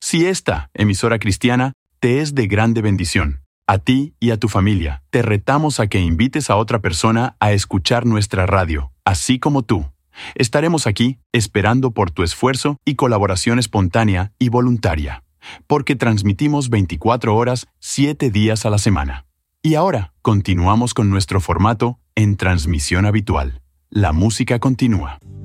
Si esta emisora cristiana te es de grande bendición, a ti y a tu familia, te retamos a que invites a otra persona a escuchar nuestra radio, así como tú. Estaremos aquí esperando por tu esfuerzo y colaboración espontánea y voluntaria, porque transmitimos 24 horas, 7 días a la semana. Y ahora continuamos con nuestro formato en transmisión habitual. La música continúa.